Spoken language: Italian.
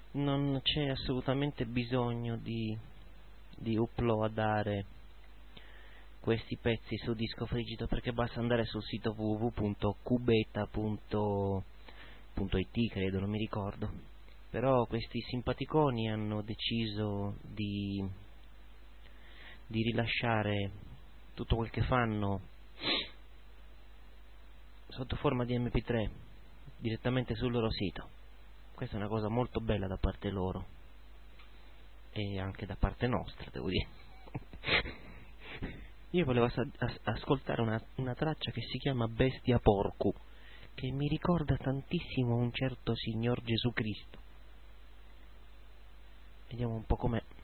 non c'è assolutamente bisogno di uploadare questi pezzi su disco frigido, perché basta andare sul sito www.cubeta.it, credo, non mi ricordo. Però questi simpaticoni hanno deciso di rilasciare tutto quel che fanno sotto forma di MP3 direttamente sul loro sito. Questa è una cosa molto bella da parte loro e anche da parte nostra, devo dire. Io volevo ascoltare una traccia che si chiama Bestia Porcu, che mi ricorda tantissimo un certo Signor Gesù Cristo. Vediamo un po' com'è.